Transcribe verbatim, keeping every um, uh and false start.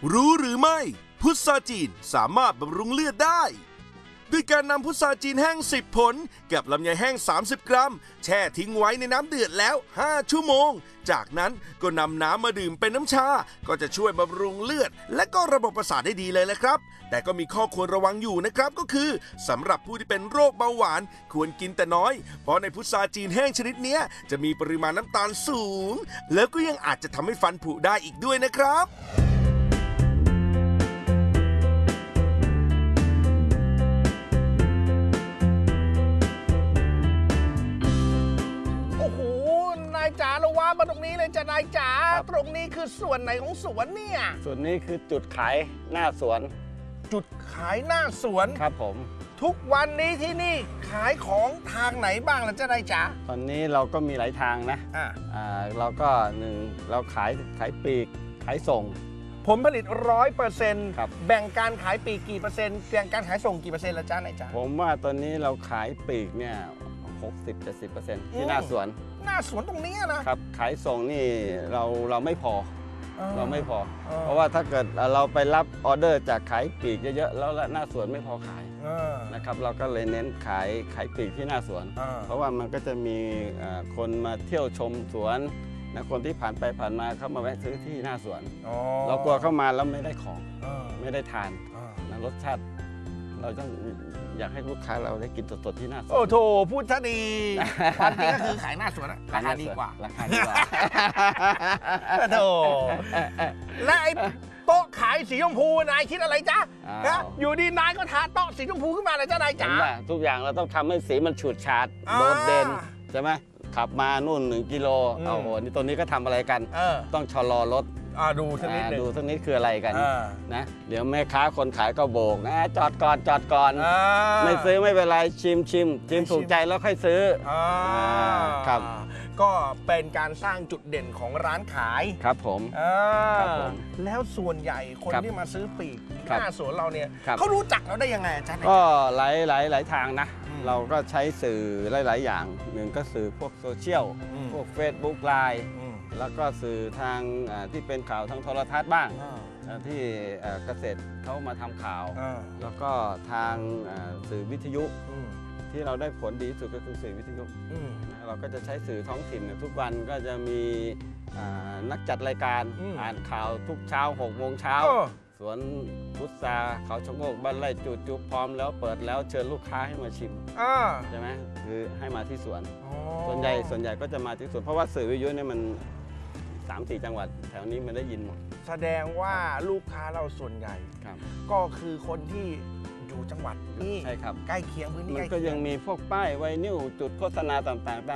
รู้หรือไม่พุทราจีนสามารถบำรุงเลือดได้ด้วยการนำพุทราจีนแห้งสิบผลกับลำไยแห้งสามสิบกรัมแช่ทิ้งไว้ในน้ำเดือดแล้วห้าชั่วโมงจากนั้นก็นำน้ำมาดื่มเป็นน้ำชาก็จะช่วยบำรุงเลือดและก็ระบบประสาทได้ดีเลยแหละครับแต่ก็มีข้อควรระวังอยู่นะครับก็คือสำหรับผู้ที่เป็นโรคเบาหวานควรกินแต่น้อยเพราะในพุทราจีนแห้งชนิดนี้จะมีปริมาณน้ำตาลสูงแล้วก็ยังอาจจะทำให้ฟันผุได้อีกด้วยนะครับจ๋าเราว่ามาตรงนี้เลยจ้ะนายจ๋าตรงนี้คือส่วนไหนของสวนเนี่ยส่วนนี้คือจุดขายหน้าสวนจุดขายหน้าสวนครับผมทุกวันนี้ที่นี่ขายของทางไหนบ้างล่ะจ้ะนายจ๋าตอนนี้เราก็มีหลายทางนะอ่าอ่าเราก็หนึ่งเราขายขายปลีกขายส่งผลผลิตร้อยเปอร์เซ็นต์แบ่งการขายปลีกกี่เปอร์เซ็นต์แบ่งการขายส่งกี่เปอร์เซ็นต์ละจ้ะนายจ๋าผมว่าตอนนี้เราขายปลีกเนี่ยหกสิบเจ็ดสิบเปอร์เซ็นต์ที่หน้าสวนหน้าสวนตรงนี้นะครับขายส่งนี่เราเราไม่พอเราไม่พอเพราะว่าถ้าเกิดเราไปรับออเดอร์จากขายปลีกเยอะๆแล้วหน้าสวนไม่พอขายนะครับเราก็เลยเน้นขายขายปลีกที่หน้าสวนเพราะว่ามันก็จะมีคนมาเที่ยวชมสวนนะคนที่ผ่านไปผ่านมาเขามาแวะซื้อที่หน้าสวนเรากลัวเข้ามาแล้วไม่ได้ของไม่ได้ทานนะรสชาติเราต้องอยากให้ลูกค้าเราได้กินสดๆที่หน้าสวนโอ้โถพูดซะดีความจริงก็คือขายหน้าสวนราคาดีกว่าราคาดีกว่าโถและไอ้โต๊ะขายสีชมพูนายคิดอะไรจ๊ะอยู่ดีนายก็ทาโต๊ะสีชมพูขึ้นมาเลยจ้านายจ๋าทุกอย่างเราต้องทำให้สีมันฉูดฉาดโดดเด่นใช่ไหมขับมานู่นหนึ่งกิโลเอาโหนี่ตัวนี้ก็ทำอะไรกันต้องชะลอรถดูสักนิดดูสักนิดคืออะไรกันนะเดี๋ยวแม่ค้าคนขายก็โบกนะจอดก่อนจอดก่อนไม่ซื้อไม่เป็นไรชิมชิมชิมถูกใจแล้วค่อยซื้อครับก็เป็นการสร้างจุดเด่นของร้านขายครับผมแล้วส่วนใหญ่คนที่มาซื้อปลีกหน้าสวนเราเนี่ยเขารู้จักเราได้ยังไงอาจารย์ก็หลายหลายหลายทางนะเราก็ใช้สื่อหลายๆอย่างหนึ่งก็สื่อพวกโซเชียลพวก Facebook ไลน์แล้วก็สื่อทางที่เป็นข่าวทางโทรทัศน์บ้างที่เกษตรเขามาทำข่าวแล้วก็ทางสื่อวิทยุที่เราได้ผลดีที่สุดก็คือสื่อวิทยุเราก็จะใช้สื่อท้องถิ่นทุกวันก็จะมีนักจัดรายการอ่านข่าวทุกเช้าหกโมงเช้าสวนพุทราเขาชะโงกบ้านไร่จุจุพร้อมแล้วเปิดแล้วเชิญลูกค้าให้มาชิมใช่ไหมคือให้มาที่สวนส่วนใหญ่ส่วนใหญ่ก็จะมาที่สวนเพราะว่าสื่อวิทยุเนี่ยมันสามสี่จังหวัดแถวนี้มันได้ยินหมดแสดงว่าลูกค้าเราส่วนใหญ่ก็คือคนที่อยู่จังหวัดนี้ใช่ครับใกล้เคียงพื้นที่มันก็ยังมีพวกป้ายไวนิวจุดโฆษณาต่างๆ